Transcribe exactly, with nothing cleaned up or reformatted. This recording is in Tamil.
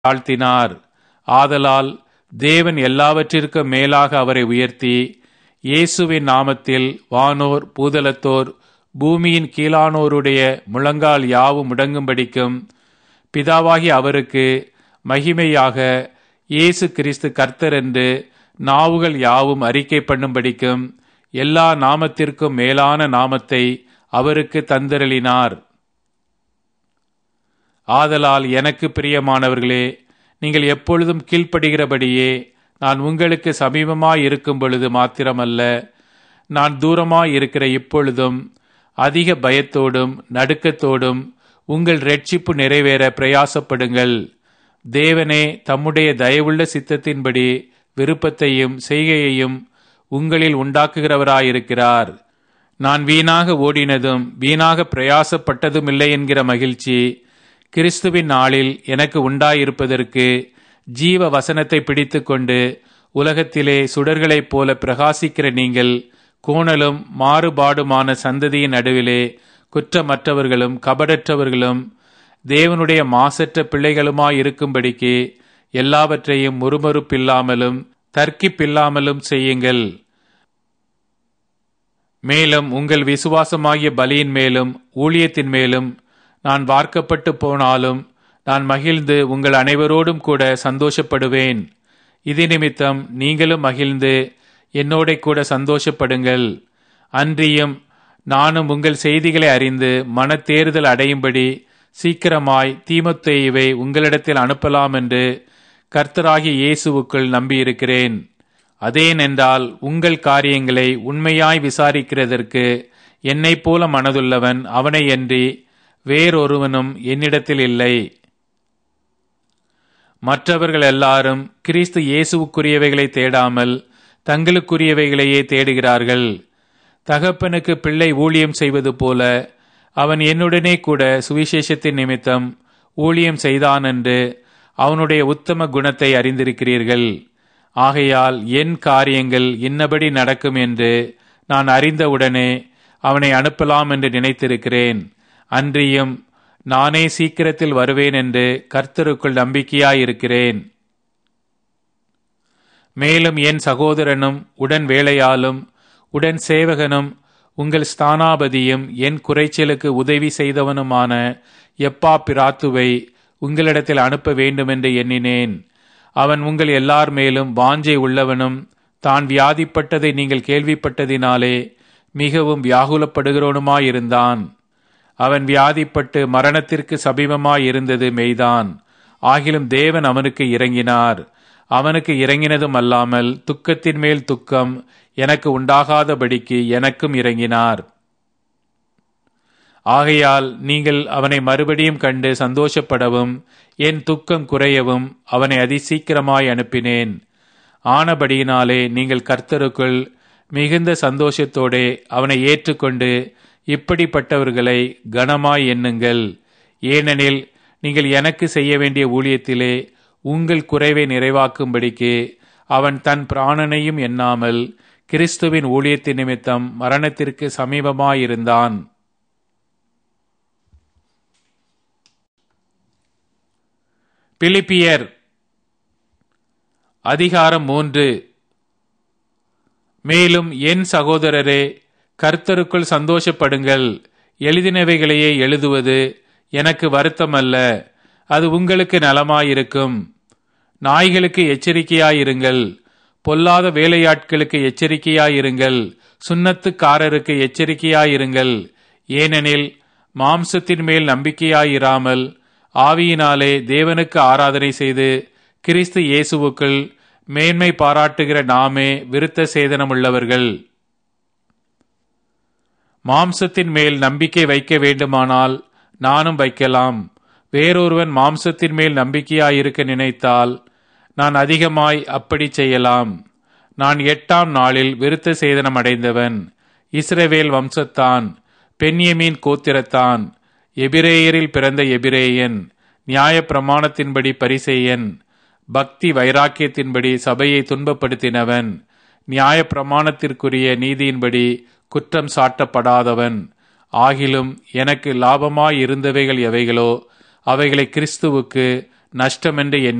தாழ்த்தினார். ஆதலால் தேவன் எல்லாவற்றிற்கும் மேலாக அவரை உயர்த்தி இயேசுவின் நாமத்தில் வானோர் பூதலத்தோர் பூமியின் கீழானோருடைய முழங்கால் யாவும் முடங்கும்படிக்கும் பிதாவாகி அவருக்கு மகிமையாக இயேசு கிறிஸ்து கர்த்தர் என்று நாவுகள் யாவும் அறிக்கை பண்ணும்படிக்கும் எல்லா நாமத்திற்கும் மேலான நாமத்தை அவருக்கு தந்தருளினார். ஆதலால் எனக்கு பிரியமானவர்களே, நீங்கள் எப்பொழுதும் கீழ்ப்படுகிறபடியே நான் உங்களுக்கு சமீபமாய் இருக்கும் பொழுது மாத்திரமல்ல, நான் தூரமாய் இருக்கிற இப்பொழுதும் அதிக பயத்தோடும் நடுக்கத்தோடும் உங்கள் இரட்சிப்பு நிறைவேற பிரயாசப்படுங்கள். தேவனே தம்முடைய தயவுள்ள சித்தத்தின்படி விருப்பத்தையும் செய்கையையும் உங்களில் உண்டாக்குகிறவராயிருக்கிறார். நான் வீணாக ஓடினதும் வீணாக பிரயாசப்பட்டதும் இல்லை என்கிற மகிழ்ச்சி கிறிஸ்துவின் நாளில் எனக்கு உண்டாயிருப்பதற்கு ஜீவ வசனத்தை பிடித்து கொண்டு உலகத்திலே சுடர்களைப் போல பிரகாசிக்கிற நீங்கள் கோணலும் மாறுபாடுமான சந்ததியின் நடுவிலே குற்றமற்றவர்களும் கபடற்றவர்களும் தேவனுடைய மாசற்ற பிள்ளைகளுமாய் இருக்கும்படிக்கு எல்லாவற்றையும் முறுமுறுப்பில்லாமலும் தர்க்கிப்பில்லாமலும் செய்யுங்கள். மேலும் உங்கள் விசுவாசமாகிய பலியின் மேலும் ஊழியத்தின் மேலும் நான் வார்க்கப்பட்டு போனாலும் நான் மகிழ்ந்து உங்கள் அனைவரோடும் கூட சந்தோஷப்படுவேன். இது நிமித்தம் நீங்களும் மகிழ்ந்து என்னோட கூட சந்தோஷப்படுங்கள். அன்றியும் நானும் உங்கள் செய்திகளை அறிந்து மனத்தேறுதல் அடையும்படி சீக்கிரமாய் தீமோத்தேயுவை உங்களிடத்தில் அனுப்பலாம் என்று கர்த்தராகிய இயேசுவுக்குள் நம்பியிருக்கிறேன். அதேனென்றால் உங்கள் காரியங்களை உண்மையாய் விசாரிக்கிறதற்கு என்னைப் போல மனதுள்ளவன் அவனையன்றி வேறொருவனும் என்னிடத்தில் இல்லை. மற்றவர்கள் எல்லாரும் கிறிஸ்து இயேசுவுக்குரியவைகளை தேடாமல் தங்களுக்குரியவைகளையே தேடுகிறார்கள். தகப்பனுக்கு பிள்ளை ஊழியம் செய்வது போல அவன் என்னுடனே கூட சுவிசேஷத்தின் நிமித்தம் ஊழியம் செய்தான் என்று அவனுடைய உத்தம குணத்தை அறிந்திருக்கிறீர்கள். ஆகையால் என் காரியங்கள் இன்னபடி நடக்கும் என்று நான் அறிந்தவுடனே அவனை அனுப்பலாம் என்று நினைத்திருக்கிறேன். அன்றியும் நானே சீக்கிரத்தில் வருவேன் என்று கர்த்தருக்குள் நம்பிக்கையாயிருக்கிறேன். மேலும் என் சகோதரனும் உடன் வேலையாலும் உடன் சேவகனும் உங்கள் ஸ்தானாபதியும் என் குறைச்சலுக்கு உதவி செய்தவனுமான எப்பா பிராத்துவை உங்களிடத்தில் அனுப்ப வேண்டுமென்று எண்ணினேன். அவன் உங்கள் எல்லார் மேலும் வாஞ்சை உள்ளவனும் தான் வியாதிப்பட்டதை நீங்கள் கேள்விப்பட்டதினாலே மிகவும் வியாகுலப்படுகிறவனுமாயிருந்தான். அவன் வியாதிப்பட்டு மரணத்திற்கு சமீபமாயிருந்தது மெய்தான். ஆகிலும் தேவன் அவனுக்கு இறங்கினார். அவனுக்கு இறங்கினதும் அல்லாமல் துக்கத்தின் மேல் துக்கம் எனக்கு உண்டாகாதபடிக்கு எனக்கும் இறங்கினார். ஆகையால் நீங்கள் அவனை மறுபடியும் கண்டு சந்தோஷப்படவும் என் துக்கம் குறையவும் அவனை அதிசீக்கிரமாய் அனுப்பினேன். ஆனபடியினாலே நீங்கள் கர்த்தருக்குள் மிகுந்த சந்தோஷத்தோடே அவனை ஏற்றுக்கொண்டு இப்படிப்பட்டவர்களை கனமாய் எண்ணுங்கள். ஏனெனில் நீங்கள் எனக்கு செய்ய வேண்டிய ஊழியத்திலே உங்கள் குறைவை நிறைவாக்கும்படிக்கு அவன் தன் பிராணனையும் எண்ணாமல் கிறிஸ்துவின் ஊழியத்தின் நிமித்தம் மரணத்திற்கு சமீபமாயிருந்தான். பிலிப்பியர் அதிகாரம் மூன்று. மேலும் என் சகோதரரே, கர்த்தருக்குள் சந்தோஷப்படுங்கள். எழுதினவைகளையே எழுதுவது எனக்கு வருத்தமல்ல, அது உங்களுக்கு நலமாயிருக்கும். நாய்களுக்கு எச்சரிக்கையாயிருங்கள், பொல்லாத வேலையாட்களுக்கு எச்சரிக்கையாயிருங்கள், சுன்னத்துக்காரருக்கு எச்சரிக்கையாயிருங்கள். ஏனெனில் மாம்சத்தின் மேல் நம்பிக்கையாயிராமல் ஆவியினாலே தேவனுக்கு ஆராதனை செய்து கிறிஸ்து இயேசுவுக்குள் மேன்மை பாராட்டுகிற நாமே விருத்த சேதனமுள்ளவர்கள். மாம்சத்தின் மேல் நம்பிக்கை வைக்க வேண்டுமானால் நானும் வைக்கலாம். வேறொருவன் மாம்சத்தின் மேல் நம்பிக்கையாயிருக்க நினைத்தால் நான் அதிகமாய் அப்படி செய்யலாம். நான் எட்டாம் நாளில் விருத்த சேதனம் அடைந்தவன். இஸ்ரவேல் வம்சத்தான், பென்யமீன் கோத்திரத்தான், எபிரேயரில் பிறந்த எபிரேயன், நியாய பிரமாணத்தின்படி பரிசேயன், பக்தி வைராக்கியத்தின்படி சபையை துன்பப்படுத்தினவன், நியாய பிரமாணத்திற்குரிய நீதியின்படி குற்றம் சாட்டப்படாதவன். ஆகிலும் எனக்கு லாபமாயிருந்தவைகள் எவைகளோ அவைகளை கிறிஸ்துவுக்கு நஷ்டம் என்று எண்ணி